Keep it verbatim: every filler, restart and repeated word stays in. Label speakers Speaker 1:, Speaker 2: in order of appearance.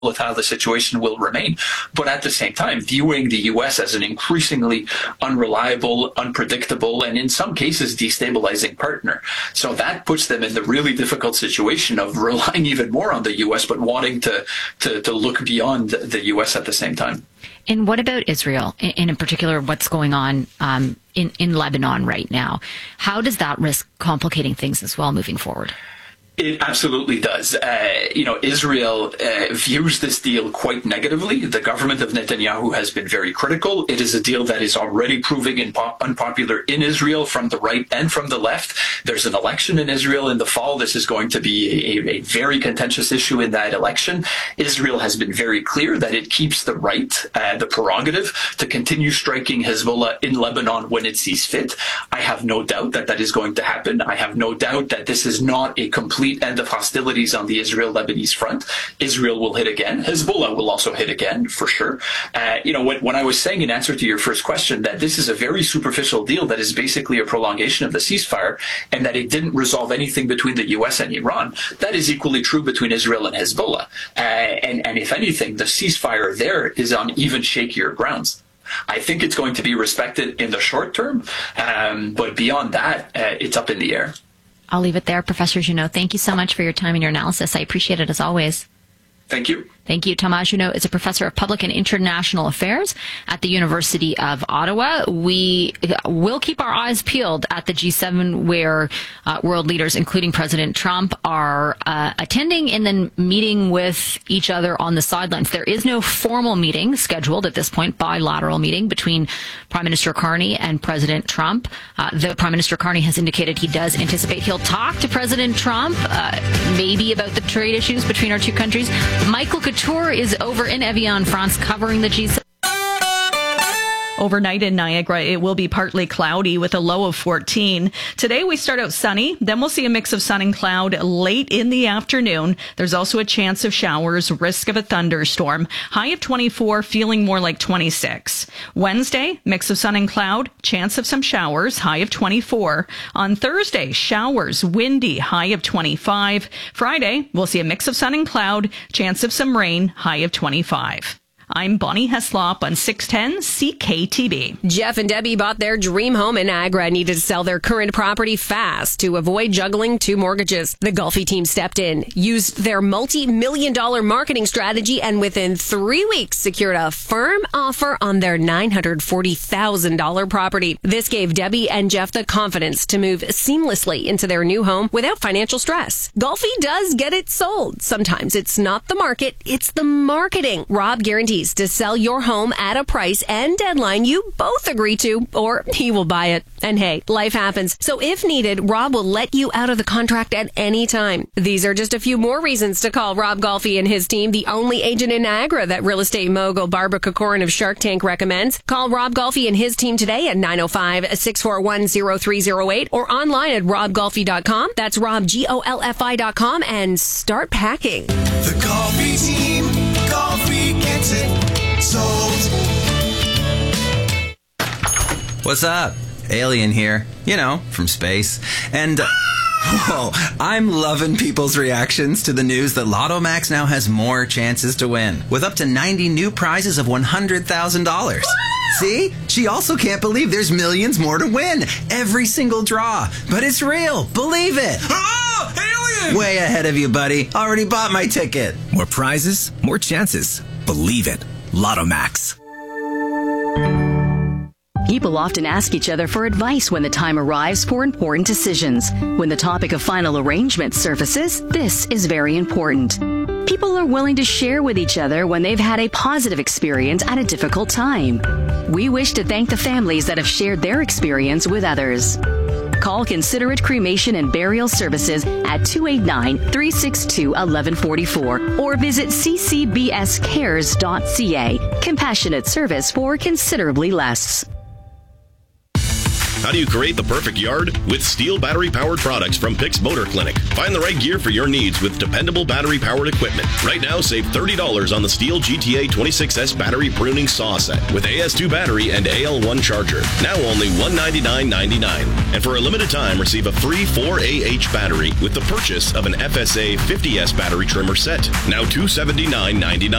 Speaker 1: with how the situation will remain, but at the same time, viewing the U S as an increasingly unreliable, unpredictable, and in some cases destabilizing partner. So that puts them in the really difficult situation of relying even more on the U S, but wanting to, to, to look beyond the U S at the same time.
Speaker 2: And what about Israel, and in particular, what's going on um, in, in Lebanon right now? How does that risk complicating things as well moving forward?
Speaker 1: It absolutely does. Uh, you know, Israel uh, views this deal quite negatively. The government of Netanyahu has been very critical. It is a deal that is already proving impo- unpopular in Israel from the right and from the left. There's an election in Israel in the fall. This is going to be a, a very contentious issue in that election. Israel has been very clear that it keeps the right, uh, the prerogative, to continue striking Hezbollah in Lebanon when it sees fit. I have no doubt that that is going to happen. I have no doubt that this is not a complete end of hostilities on the Israel-Lebanese front. Israel will hit again. Hezbollah will also hit again, for sure. Uh, you know, when, when I was saying in answer to your first question that this is a very superficial deal that is basically a prolongation of the ceasefire and that it didn't resolve anything between the U S and Iran, that is equally true between Israel and Hezbollah. Uh, and, and if anything, the ceasefire there is on even shakier grounds. I think it's going to be respected in the short term, um, but beyond that, uh, it's up in the air.
Speaker 2: I'll leave it there. Professor Junot, thank you so much for your time and your analysis. I appreciate it as always.
Speaker 1: Thank you.
Speaker 2: Thank you. Thomas Junot is a professor of public and international affairs at the University of Ottawa. We will keep our eyes peeled at the G seven, where uh, world leaders, including President Trump, are uh, attending and then meeting with each other on the sidelines. There is no formal meeting scheduled at this point, bilateral meeting between Prime Minister Carney and President Trump. Uh, the Prime Minister Carney has indicated he does anticipate he'll talk to President Trump, uh, maybe about the trade issues between our two countries. Michael Couture is over in Evian, France, covering the G seven.
Speaker 3: Overnight in Niagara, it will be partly cloudy with a low of fourteen. Today, we start out sunny. Then we'll see a mix of sun and cloud late in the afternoon. There's also a chance of showers, risk of a thunderstorm. High of twenty-four, feeling more like twenty-six. Wednesday, mix of sun and cloud, chance of some showers, high of twenty-four. On Thursday, showers, windy, high of twenty-five. Friday, we'll see a mix of sun and cloud, chance of some rain, high of twenty-five. I'm Bonnie Heslop on six ten C K T B.
Speaker 4: Jeff and Debbie bought their dream home in Niagara and needed to sell their current property fast to avoid juggling two mortgages. The Golfi team stepped in, used their multi-million dollar marketing strategy, and within three weeks secured a firm offer on their nine hundred forty thousand dollars property. This gave Debbie and Jeff the confidence to move seamlessly into their new home without financial stress. Golfi does get it sold. Sometimes it's not the market, it's the marketing. Rob guarantees to sell your home at a price and deadline you both agree to, or he will buy it. And hey, life happens. So if needed, Rob will let you out of the contract at any time. These are just a few more reasons to call Rob Golfi and his team, the only agent in Niagara that real estate mogul Barbara Kokorin of Shark Tank recommends. Call Rob Golfi and his team today at nine oh five, six four one, oh three oh eight or online at rob golfi dot com. That's rob, G O L F I dot com, and start packing.
Speaker 5: The Golfi team, Golfi gets it sold.
Speaker 6: What's up? Alien here, you know, from space. And, uh, whoa, I'm loving people's reactions to the news that Lotto Max now has more chances to win, with up to ninety new prizes of one hundred thousand dollars. See? She also can't believe there's millions more to win. Every single draw. But it's real. Believe it.
Speaker 5: Oh, alien!
Speaker 6: Way ahead of you, buddy. Already bought my ticket.
Speaker 7: More prizes, more chances. Believe it. Lotto Max.
Speaker 8: People often ask each other for advice when the time arrives for important decisions. When the topic of final arrangement surfaces, this is very important. People are willing to share with each other when they've had a positive experience at a difficult time. We wish to thank the families that have shared their experience with others. Call Considerate Cremation and Burial Services at two eight nine, three six two, one one four four or visit c c b s cares dot c a. Compassionate service for considerably less.
Speaker 9: How do you create the perfect yard? With Steel battery-powered products from Pix Motor Clinic. Find the right gear for your needs with dependable battery-powered equipment. Right now, save thirty dollars on the Steel G T A twenty-six S battery pruning saw set with A S two battery and A L one charger. Now only one hundred ninety-nine dollars and ninety-nine cents. And for a limited time, receive a free four A H battery with the purchase of an F S A fifty S battery trimmer set. Now two hundred seventy-nine dollars and ninety-nine cents.